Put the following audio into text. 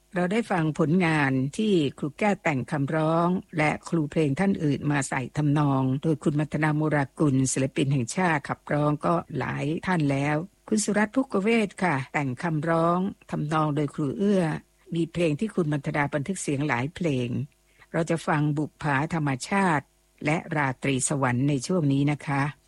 เราได้ฟังผลงานที่ครูแก้วแต่งคำร้องและครูเพลงท่านอื่นมาใส่ทำนองโดยคุณมัทนามุรากุลศิลปินแห่งชาติขับร้องก็หลายท่านแล้วคุณสุรัตน์ ภุกเวศค่ะแต่งคำร้องทำนองโดยครูเอื้อมีเพลงที่คุณมัทนาบันทึกเสียงหลายเพลงเราจะฟังบุปผาธรรมชาติและราตรีสวรรค์ในช่วงนี้นะคะ